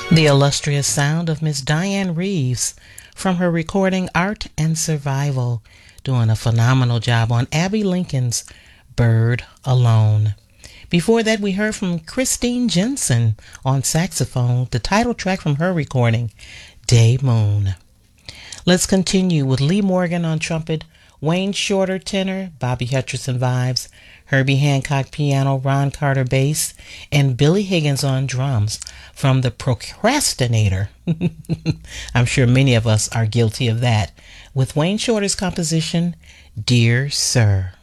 The illustrious sound of Miss Diane Reeves from her recording Art and Survival, doing a phenomenal job on Abbey Lincoln's Bird Alone. Before that, we heard from Christine Jensen on saxophone, the title track from her recording, Day Moon. Let's continue with Lee Morgan on trumpet, Wayne Shorter tenor, Bobby Hutcherson vibes, Herbie Hancock piano, Ron Carter bass, and Billy Higgins on drums from The Procrastinator. I'm sure many of us are guilty of that, with Wayne Shorter's composition, Dear Sir.